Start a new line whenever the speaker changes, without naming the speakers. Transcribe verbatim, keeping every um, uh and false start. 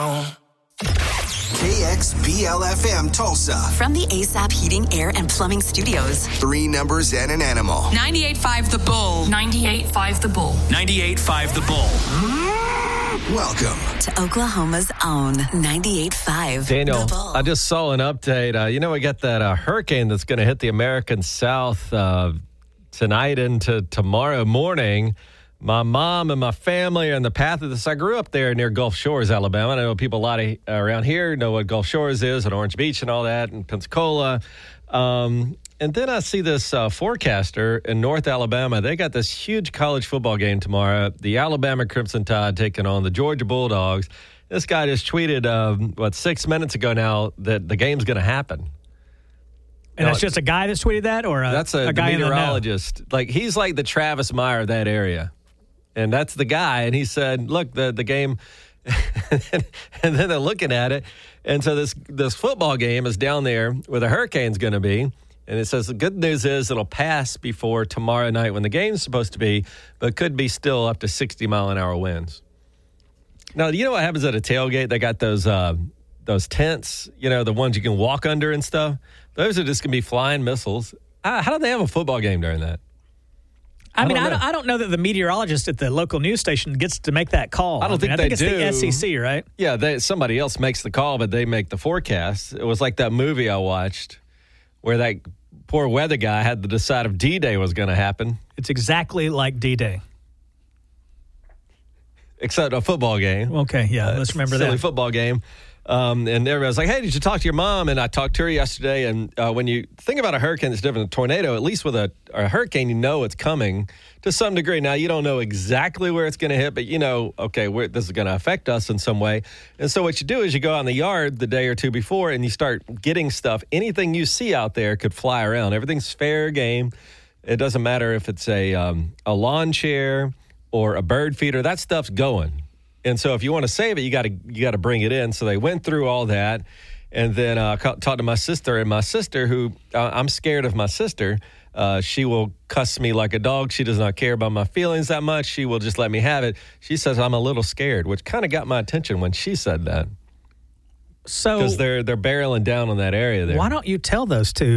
K X B L F M Tulsa.
From the A S A P Heating, Air, and Plumbing Studios.
Three numbers and an animal.
ninety-eight point five The Bull.
ninety-eight point five The Bull.
ninety-eight point five The Bull.
Welcome
to Oklahoma's own ninety-eight point five
Daniel,
The Bull.
I just saw an update. Uh, you know, we got that uh, hurricane that's going to hit the American South uh, tonight into tomorrow morning. My mom and my family are in the path of this. I grew up there near Gulf Shores, Alabama. I know people a lot of, around here know what Gulf Shores is and Orange Beach and all that, and Pensacola. Um, and then I see this uh, forecaster in North Alabama. They got this huge college football game tomorrow. The Alabama Crimson Tide taking on the Georgia Bulldogs. This guy just tweeted, um, what, six minutes ago now that the game's going to happen.
And that's just a guy that tweeted that, or a,
that's a,
a guy
meteorologist.
In the know?
Like, he's like the Travis Meyer of that area. And that's the guy. And he said, look, the, the game, and then they're looking at it. And so this, this football game is down there where the hurricane's going to be. And it says the good news is it'll pass before tomorrow night when the game's supposed to be, but could be still up to sixty mile an hour winds. Now, you know what happens at a tailgate? They got those uh, those tents, you know, the ones you can walk under and stuff. Those are just going to be flying missiles. Uh, how do they have a football game during that?
I, I mean,
don't
I, don't, I don't know that the meteorologist at the local news station gets to make that call.
I don't
I mean,
think
I
they
think it's
do.
the S E C, right?
Yeah, they, somebody else makes the call, but they make the forecast. It was like that movie I watched where that poor weather guy had to decide if D-Day was going to happen.
It's exactly like D-Day.
Except a football game.
Okay, yeah,
uh,
let's remember
silly
that.
Silly football game. Um, and everybody's like, hey, did you talk to your mom? And I talked to her yesterday. And uh, when you think about a hurricane that's different than a tornado, at least with a, a hurricane, you know it's coming to some degree. Now, you don't know exactly where it's going to hit, but you know, okay, where, this is going to affect us in some way. And so what you do is you go out in the yard the day or two before and you start getting stuff. Anything you see out there could fly around. Everything's fair game. It doesn't matter if it's a um, a lawn chair or a bird feeder. That stuff's going. And so if you want to save it, you got to you got to bring it in. So they went through all that. And then I uh, talked to my sister. And my sister, who uh, I'm scared of my sister, uh, she will cuss me like a dog. She does not care about my feelings that much. She will just let me have it. She says I'm a little scared, which kind of got my attention when she said that.
So
because they're, they're barreling down on that area there.
Why don't you tell those two